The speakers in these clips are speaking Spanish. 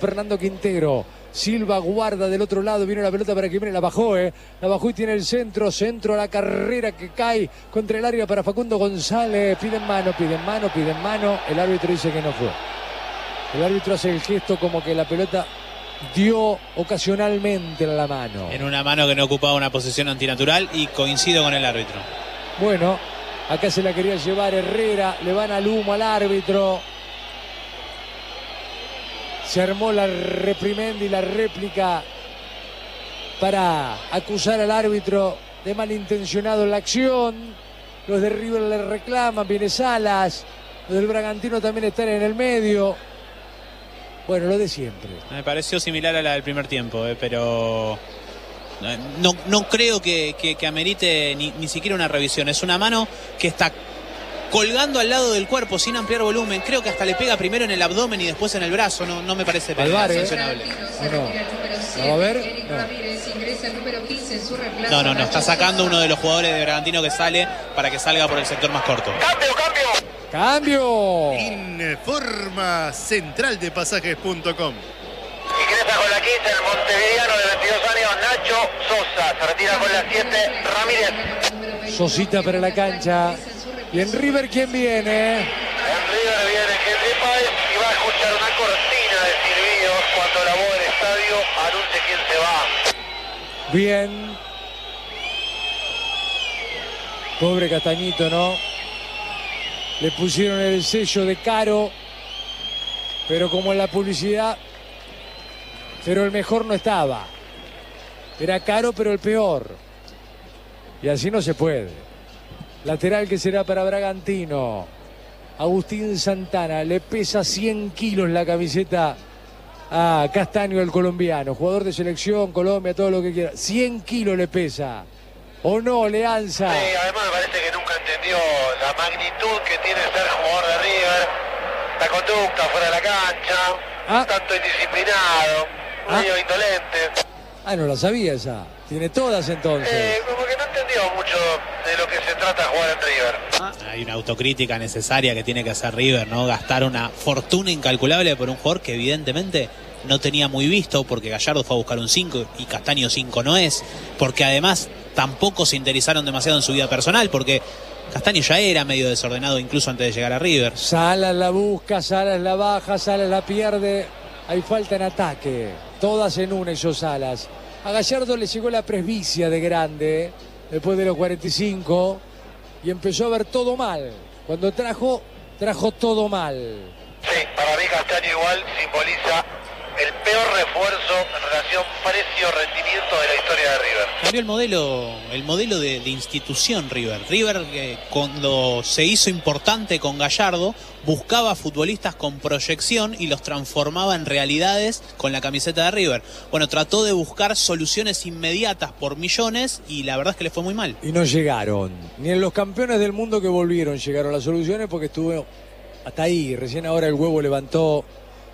Fernando Quintero. Silva guarda del otro lado, viene la pelota para Jiménez, la bajó y tiene el centro a la carrera que cae contra el área para Facundo González. Piden mano, el árbitro dice que no fue. El árbitro hace el gesto como que la pelota dio ocasionalmente la mano. En una mano que no ocupaba una posición antinatural, y coincido con el árbitro. Bueno, acá se la quería llevar Herrera, le van al humo al árbitro. Se armó la reprimenda y la réplica para acusar al árbitro de malintencionado en la acción. Los de River le reclaman, viene Salas. Los del Bragantino también están en el medio. Bueno, lo de siempre. Me pareció similar a la del primer tiempo, pero no creo que amerite ni siquiera una revisión. Es una mano que está colgando al lado del cuerpo sin ampliar volumen. Creo que hasta le pega primero en el abdomen y después en el brazo. No me parece sancionable. No. ¿Va a ver? No. Está sacando uno de los jugadores de Bragantino que sale para que salga por el sector más corto. ¡Cambio! Informa central de pasajes.com. Ingresa con la 15 el montevideano de 22 años, Nacho Sosa. Se retira con la 7, Ramírez. Sosita para la cancha. ¿Y en River quién viene? En River viene Henry Páez y va a escuchar una cortina de silbidos cuando la voz del estadio anuncie quién se va. Bien. Pobre Castañito, ¿no? Le pusieron el sello de caro, pero como en la publicidad, pero el mejor no estaba. Era caro, pero el peor. Y así no se puede. Lateral que será para Bragantino. Agustín Santana, le pesa 100 kilos la camiseta a Castaño, el colombiano. Jugador de selección, Colombia, todo lo que quiera. 100 kilos le pesa. ¿O no, Leanza? Sí, además me parece que nunca entendió la magnitud que tiene ser jugador de River. La conducta fuera de la cancha, tanto indisciplinado, medio indolente. No la sabía esa. Tiene todas entonces. Como que no entendió mucho de lo que se trata jugar en River. Hay una autocrítica necesaria que tiene que hacer River, ¿no? Gastar una fortuna incalculable por un jugador que evidentemente no tenía muy visto, porque Gallardo fue a buscar un 5 y Castaño 5 no es, porque además tampoco se interesaron demasiado en su vida personal, porque Castaño ya era medio desordenado incluso antes de llegar a River. Salas la busca, Salas la baja, Salas la pierde. Hay falta en ataque. Todas en una esos Salas. A Gallardo le llegó la presbicia de grande después de los 45 y empezó a ver todo mal. Cuando trajo todo mal. Sí, para mí Castaño igual simboliza el peor refuerzo en relación precio-rendimiento de la historia de River. Cambió el modelo de institución River. River, cuando se hizo importante con Gallardo, buscaba futbolistas con proyección y los transformaba en realidades con la camiseta de River. Bueno, trató de buscar soluciones inmediatas por millones y la verdad es que le fue muy mal. Y no llegaron. Ni en los campeones del mundo que volvieron llegaron las soluciones, porque estuvo hasta ahí. Recién ahora el Huevo levantó.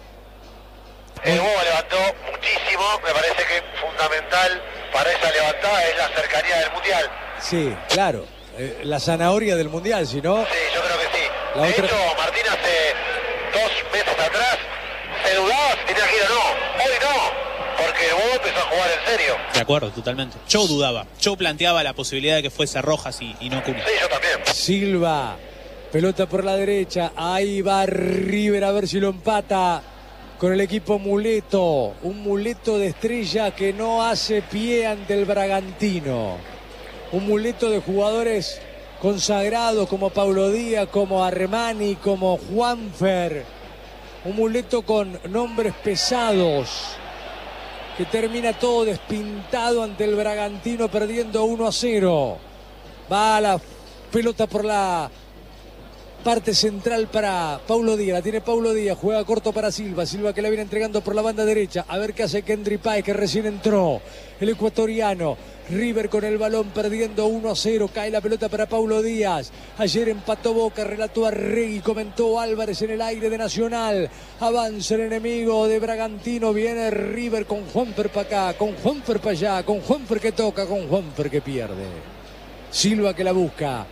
El Huevo levantó muchísimo. Me parece que fundamental para esa levantada es la cercanía del Mundial. Sí, claro. La zanahoria del Mundial, si no. Sí, yo creo que sí. De hecho, Martín hace 2 meses atrás se dudaba si tenía que ir o no. Hoy no, porque el Huevo empezó a jugar en serio. De acuerdo, totalmente. Yo dudaba. Yo planteaba la posibilidad de que fuese Rojas y no Cunha. Sí, yo también. Silva, pelota por la derecha. Ahí va River a ver si lo empata con el equipo muleto. Un muleto de estrella que no hace pie ante el Bragantino. Un muleto de jugadores consagrados como Paulo Díaz, como Armani, como Juanfer. Un muleto con nombres pesados que termina todo despintado ante el Bragantino, perdiendo 1-0. Va la pelota por la parte central para Paulo Díaz. La tiene Paulo Díaz, juega corto para Silva. Silva que la viene entregando por la banda derecha. A ver qué hace Henry Páez, que recién entró. El ecuatoriano. River con el balón perdiendo 1-0. Cae la pelota para Paulo Díaz. Ayer empató Boca, relató Arregui, comentó Álvarez en el aire de Nacional. Avanza el enemigo de Bragantino. Viene River con Juanfer para acá, con Juanfer para allá, con Juanfer que toca, con Juanfer que pierde. Silva que la busca.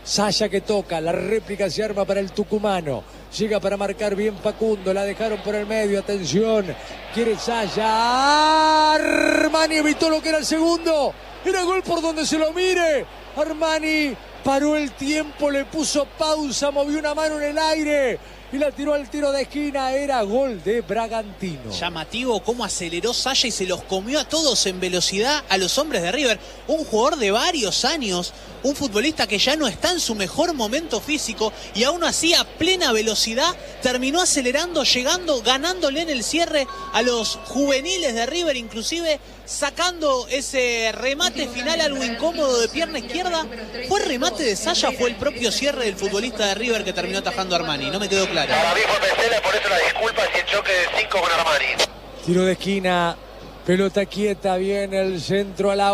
Saya que toca, la réplica se arma para el tucumano. Llega para marcar bien Facundo, la dejaron por el medio, atención. Quiere Saya. Armani evitó lo que era el segundo. Era gol por donde se lo mire. Armani paró el tiempo, le puso pausa, movió una mano en el aire y la tiró al tiro de esquina. Era gol de Bragantino. Llamativo cómo aceleró Saya y se los comió a todos en velocidad a los hombres de River. Un jugador de varios años, un futbolista que ya no está en su mejor momento físico y aún así a plena velocidad terminó acelerando, llegando, ganándole en el cierre a los juveniles de River, inclusive sacando ese remate final algo incómodo de pierna izquierda. ¿Fue remate de Saya? ¿Fue el propio cierre del futbolista de River que terminó atajando a Armani? No me quedó claro. Para mí fue Pesela, por eso la disculpa si el choque de 5 con Armani. Tiro de esquina, pelota quieta, viene el centro a la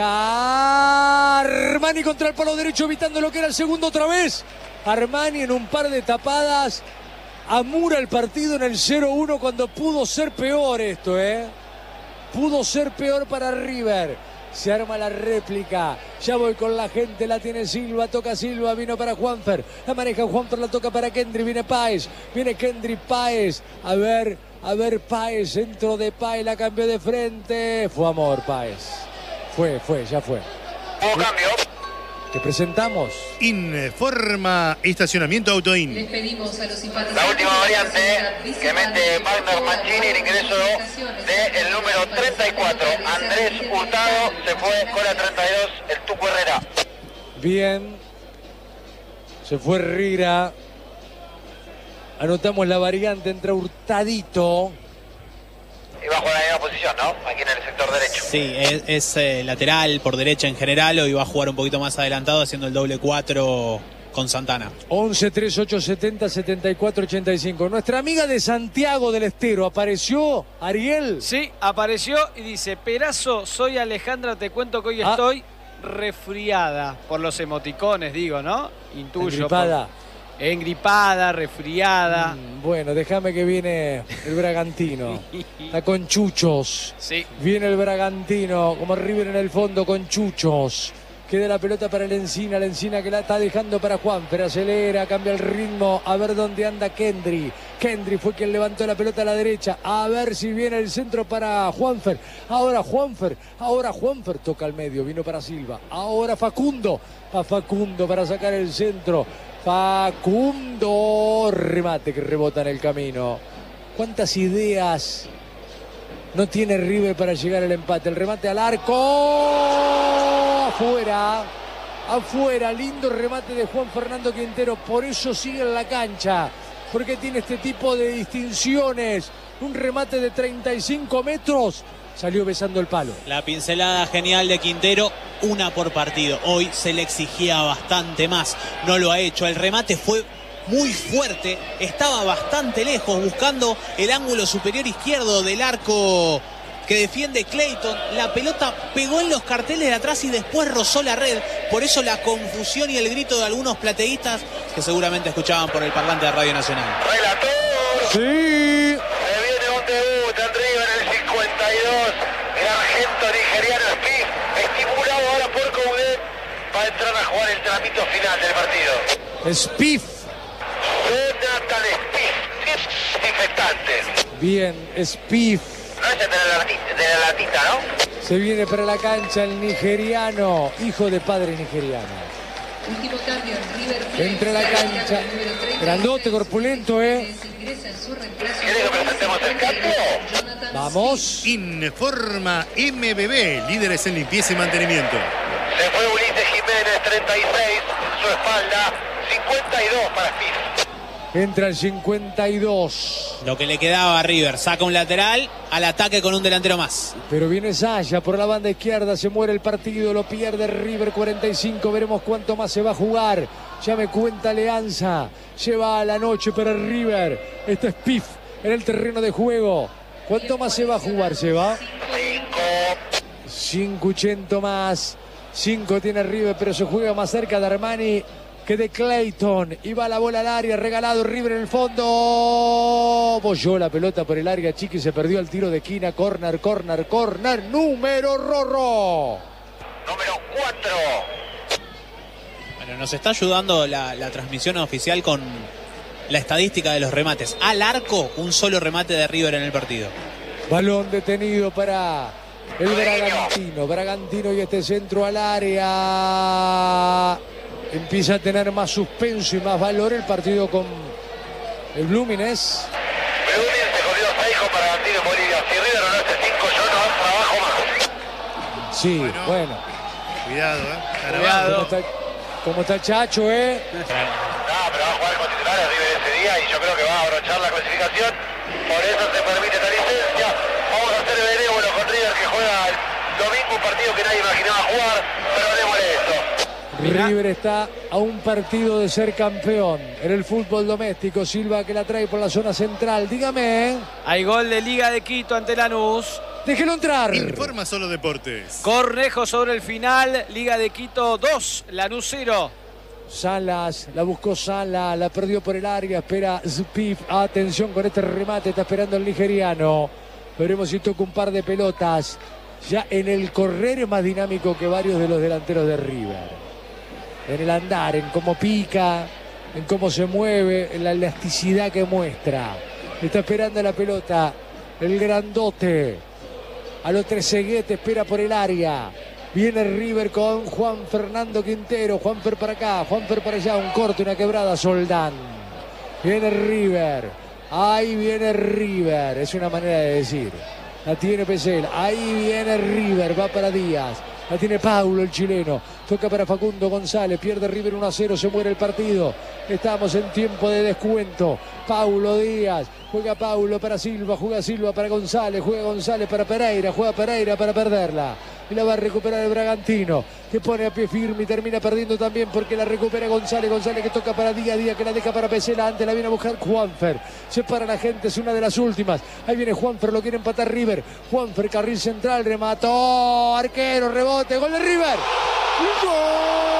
olla. Armani contra el palo derecho, evitando lo que era el segundo otra vez. Armani en un par de tapadas amura el partido en el 0-1 cuando pudo ser peor esto, Pudo ser peor para River. Se arma la réplica. Ya voy con la gente. La tiene Silva. Toca Silva. Vino para Juanfer. La maneja Juanfer. La toca para Kendry. Viene Páez. Viene Kendry. Páez. A ver Páez. Centro de Páez. La cambió de frente. Fue amor Páez. Ya fue. Hubo cambio. Que presentamos. Informa Estacionamiento Autoin. Les pedimos a los simpatizantes. La última variante que mete Wagner Mancini, el ingreso del número 34. Andrés Hurtado se fue con la 32, el Tuco Herrera. Bien. Se fue Rira. Anotamos la variante entre Hurtadito. Y bajo la misma posición, ¿no? Aquí en el sector derecho. Sí, es lateral por derecha en general. Hoy va a jugar un poquito más adelantado haciendo el doble 4 con Santana. 11 38 70 74 85. Nuestra amiga de Santiago del Estero, ¿apareció, Ariel? Sí, apareció y dice: Perazo, soy Alejandra, te cuento que hoy estoy resfriada. Por los emoticones, digo, ¿no? Intuyo. Engripada. Engripada, resfriada. Bueno, déjame que viene el Bragantino. Está con chuchos. Sí. Viene el Bragantino, como River en el fondo con chuchos. Queda la pelota para el Encina que la está dejando para Juanfer. Acelera, cambia el ritmo. A ver dónde anda Kendry. Kendry fue quien levantó la pelota a la derecha. A ver si viene el centro para Juanfer. Ahora Juanfer toca al medio. Vino para Silva. Ahora Facundo. A Facundo para sacar el centro. Facundo, remate que rebota en el camino. ¿Cuántas ideas no tiene River para llegar al empate? El remate al arco. Afuera, lindo remate de Juan Fernando Quintero. Por eso sigue en la cancha, porque tiene este tipo de distinciones. Un remate de 35 metros. Salió besando el palo. La pincelada genial de Quintero, una por partido. Hoy se le exigía bastante más. No lo ha hecho. El remate fue muy fuerte. Estaba bastante lejos, buscando el ángulo superior izquierdo del arco que defiende Clayton. La pelota pegó en los carteles de atrás y después rozó la red. Por eso la confusión y el grito de algunos plateístas que seguramente escuchaban por el parlante de Radio Nacional. Relator. Sí. Se viene un debut en River en el 52. El argento nigeriano Smith, estimulado ahora por Coudet, va a entrar a jugar el tramito final del partido. Spiff. Jonathan Spiff, infectante. Bien, Spiff. No es de la latita, ¿no? Se viene para la cancha el nigeriano, hijo de padre nigeriano. Último cambio en River Plate. Entra a la cancha. Grandote, corpulento, ¿Quieres que presentemos el cambio? Vamos. Informa MBB, líderes en limpieza y mantenimiento. Se fue Ulises Jiménez, 36, su espalda, 52 para Spiff. Entra el 52. Lo que le quedaba a River, saca un lateral al ataque con un delantero más. Pero viene Saya por la banda izquierda, se muere el partido, lo pierde River 45, veremos cuánto más se va a jugar. Ya me cuenta Alianza, lleva a la noche para River. Este es Spiff en el terreno de juego. ¿Cuánto más se va a jugar? ¿Se va? 5 más. 5 tiene River, pero se juega más cerca de Armani que de Clayton. Y va la bola al área, regalado River en el fondo. Bolló la pelota por el área chica y se perdió el tiro de esquina. Corner. Número Rorro. Número 4. Bueno, nos está ayudando la transmisión oficial con la estadística de los remates. Al arco, un solo remate de River en el partido. Balón detenido para el Bragantino. Bragantino y este centro al área. Empieza a tener más suspenso y más valor el partido con el Bluminense. Bluminense se jodió 6 con Bragantino en Bolivia. Si River no hace 5, yo no trabajo más. Sí, bueno. Cuidado, Cuidado. ¿Cómo está el Chacho, No, pero va a jugar con titulares River ese día y yo creo que va a abrochar la clasificación. Por eso se permite esta licencia. Vamos a ser benévolos con River, que juega el domingo un partido que nadie imaginaba jugar, pero démosle esto. River está a un partido de ser campeón en el fútbol doméstico. Silva que la trae por la zona central. Dígame. Hay gol de Liga de Quito ante Lanús. Déjelo entrar. Informa Solo Deportes. Cornejo sobre el final. Liga de Quito 2, Lanús 0. Salas, la buscó Sala, la perdió por el área, espera Zupif. Atención con este remate, está esperando el nigeriano. Veremos si toca un par de pelotas. Ya en el correr es más dinámico que varios de los delanteros de River. En el andar, en cómo pica, en cómo se mueve, en la elasticidad que muestra. Está esperando la pelota el grandote. A los Trezeguet espera por el área. Viene River con Juan Fernando Quintero. Juanfer para acá, Juanfer para allá. Un corte, una quebrada, Soldán. Viene River. Ahí viene River. Es una manera de decir. La tiene Pesel. Ahí viene River. Va para Díaz. La tiene Paulo, el chileno. Toca para Facundo González. Pierde River 1-0. Se muere el partido. Estamos en tiempo de descuento. Paulo Díaz. Juega Paulo para Silva. Juega Silva para González. Juega González para Pereira. Juega Pereira para perderla. Y la va a recuperar el Bragantino, que pone a pie firme y termina perdiendo también porque la recupera González. González que toca para Díaz. Díaz que la deja para Pesela. Antes la viene a buscar Juanfer. Se para la gente. Es una de las últimas. Ahí viene Juanfer. Lo quiere empatar River. Juanfer, carril central. Remató. Arquero. Rebote. Gol de River. ¡Gol!